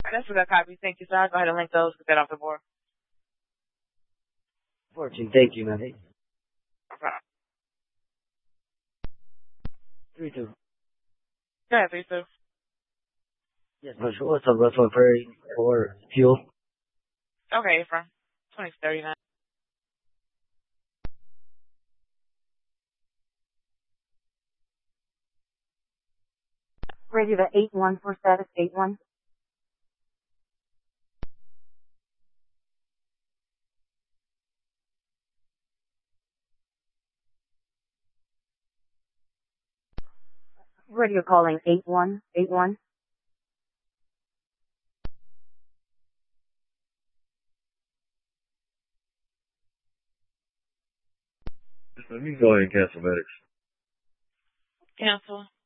That's a good copy. Thank you, sir. I'll go ahead and link those. Get that off the board. 14, thank you, man. Okay. 3-2. Go ahead, please, sir. Yes, Marshal. What's up, Russell Prairie for fuel? Okay, from 2039. Radio to 8-1 for status 8-1. Radio calling 8-1, 8-1. Let me go ahead and cancel medics. Cancel.